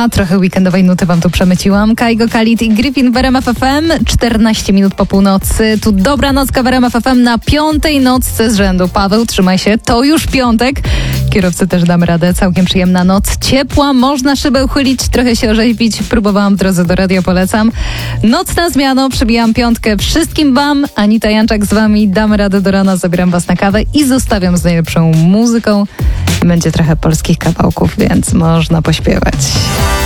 Trochę weekendowej nuty wam tu przemyciłam. Kaigo, Khalid i Griffin w RMF FM. 14 minut po północy. Tu dobranocka w RMF FM na 5. nocce z rzędu. Paweł, trzymaj się. To już piątek. Kierowcy też damy radę. Całkiem przyjemna noc. Ciepła, można szybę uchylić, trochę się orzeźwić. Próbowałam w drodze do radia, polecam. Noc na zmianę, przybijam piątkę wszystkim wam. Anita Janczak z wami. Damy radę do rana, zabieram was na kawę i zostawiam z najlepszą muzyką. Będzie trochę polskich kawałków, więc można pośpiewać.